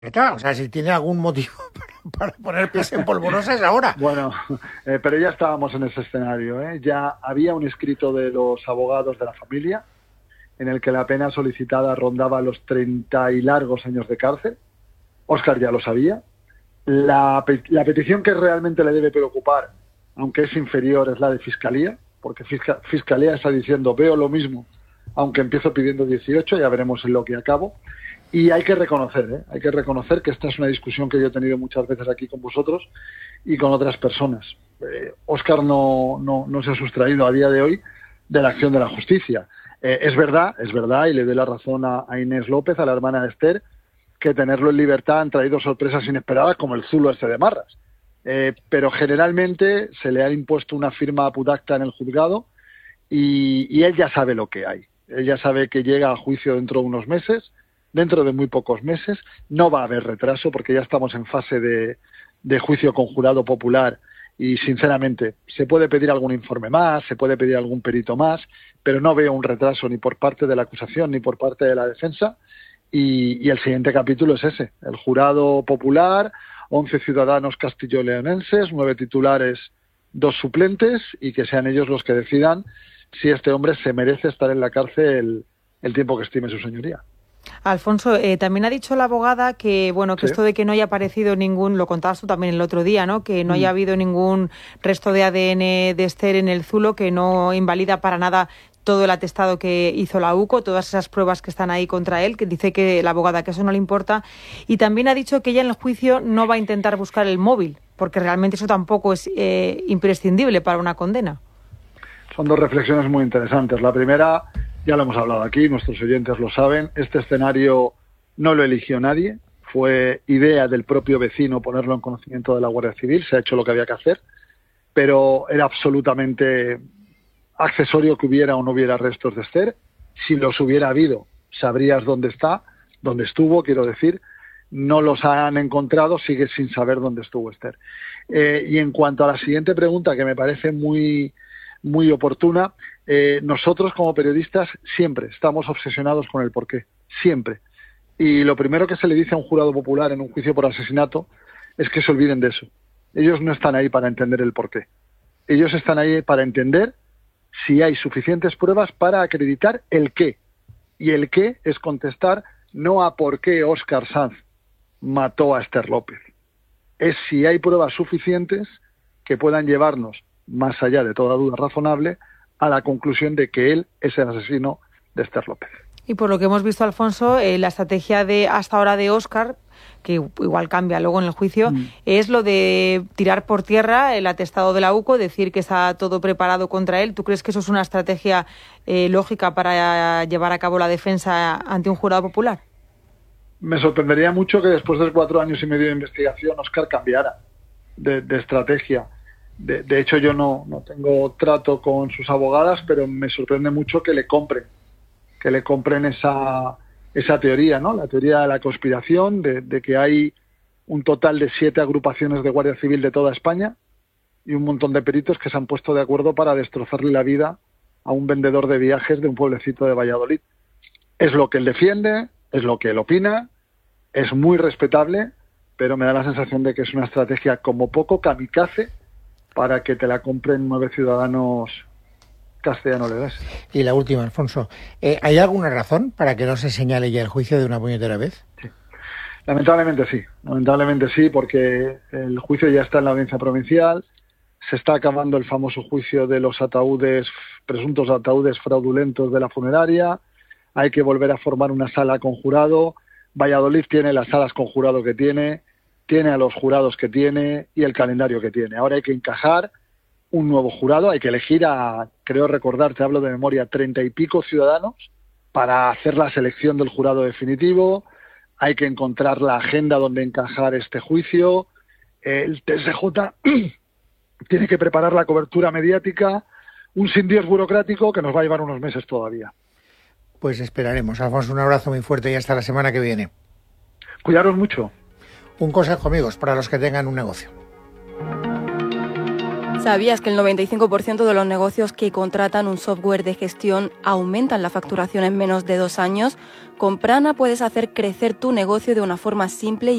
Claro, o sea, si tiene algún motivo para poner pies en polvorosa es ahora. Bueno, pero ya estábamos en ese escenario, ¿eh? Ya había un escrito de los abogados de la familia en el que la pena solicitada rondaba los 30 y largos años de cárcel. Óscar ya lo sabía. La petición que realmente le debe preocupar, aunque es inferior, es la de Fiscalía, porque Fiscalía está diciendo, veo lo mismo, aunque empiezo pidiendo 18, ya veremos en lo que acabo. Y hay que reconocer que esta es una discusión que yo he tenido muchas veces aquí con vosotros y con otras personas. Óscar no se ha sustraído a día de hoy de la acción de la justicia. Es verdad, y le doy la razón a Inés López, a la hermana de Esther, que tenerlo en libertad han traído sorpresas inesperadas, como el zulo este de Marras. Pero generalmente se le ha impuesto una firma ad acta en el juzgado y él ya sabe lo que hay. Él ya sabe que llega a juicio dentro de unos meses, dentro de muy pocos meses. No va a haber retraso porque ya estamos en fase de juicio con jurado popular y, sinceramente, se puede pedir algún informe más, se puede pedir algún perito más, pero no veo un retraso ni por parte de la acusación ni por parte de la defensa. Y el siguiente capítulo es ese, el jurado popular, 11 ciudadanos castillo-leonenses, 9 titulares, 2 suplentes, y que sean ellos los que decidan si este hombre se merece estar en la cárcel el tiempo que estime su señoría. Alfonso, también ha dicho la abogada que, bueno, que ¿sí? Esto de que no haya aparecido ningún, lo contabas tú también el otro día, ¿no? Que no haya habido ningún resto de ADN de Esther en el zulo, que no invalida para nada todo el atestado que hizo la UCO, todas esas pruebas que están ahí contra él, que dice que la abogada que eso no le importa. Y también ha dicho que ella en el juicio no va a intentar buscar el móvil, porque realmente eso tampoco es imprescindible para una condena. Son dos reflexiones muy interesantes. La primera, ya lo hemos hablado aquí, nuestros oyentes lo saben, este escenario no lo eligió nadie, fue idea del propio vecino ponerlo en conocimiento de la Guardia Civil, se ha hecho lo que había que hacer, pero era absolutamente accesorio que hubiera o no hubiera restos de Esther. Si los hubiera habido, sabrías dónde está, dónde estuvo, quiero decir. No los han encontrado, sigue sin saber dónde estuvo Esther. Y en cuanto a la siguiente pregunta, que me parece muy oportuna, nosotros como periodistas siempre estamos obsesionados con el porqué, siempre. Y lo primero que se le dice a un jurado popular en un juicio por asesinato es que se olviden de eso. Ellos no están ahí para entender el porqué. Ellos están ahí para entender si hay suficientes pruebas para acreditar el qué. Y el qué es contestar no a por qué Óscar Sanz mató a Esther López. Es si hay pruebas suficientes que puedan llevarnos, más allá de toda duda razonable, a la conclusión de que él es el asesino de Esther López. Y por lo que hemos visto, Alfonso, la estrategia de hasta ahora de Óscar, que igual cambia luego en el juicio, es lo de tirar por tierra el atestado de la UCO, decir que está todo preparado contra él. ¿Tú crees que eso es una estrategia lógica para llevar a cabo la defensa ante un jurado popular? Me sorprendería mucho que después de 4 años y medio de investigación Óscar cambiara de estrategia. De hecho, yo no tengo trato con sus abogadas, pero me sorprende mucho que le compren esa teoría, ¿no? La teoría de la conspiración, de que hay un total de 7 agrupaciones de Guardia Civil de toda España y un montón de peritos que se han puesto de acuerdo para destrozarle la vida a un vendedor de viajes de un pueblecito de Valladolid. Es lo que él defiende, es lo que él opina, es muy respetable, pero me da la sensación de que es una estrategia como poco kamikaze para que te la compren 9 ciudadanos castellano-leoneses. Y la última, Alfonso, ¿hay alguna razón para que no se señale ya el juicio de una puñetera vez? Sí. Lamentablemente sí, porque el juicio ya está en la audiencia provincial, se está acabando el famoso juicio de los presuntos ataúdes fraudulentos de la funeraria, hay que volver a formar una sala con jurado. Valladolid tiene las salas con jurado que tiene a los jurados que tiene y el calendario que tiene. Ahora hay que encajar un nuevo jurado, hay que elegir creo recordar, te hablo de memoria, 30 y pico ciudadanos para hacer la selección del jurado definitivo. Hay que encontrar la agenda donde encajar este juicio. El TSJ tiene que preparar la cobertura mediática, un sin Dios burocrático que nos va a llevar unos meses todavía. Pues esperaremos. Alfonso, un abrazo muy fuerte y hasta la semana que viene. Cuidaros mucho. Un consejo, amigos, para los que tengan un negocio. ¿Sabías que el 95% de los negocios que contratan un software de gestión aumentan la facturación en menos de 2 años? Con Prana puedes hacer crecer tu negocio de una forma simple y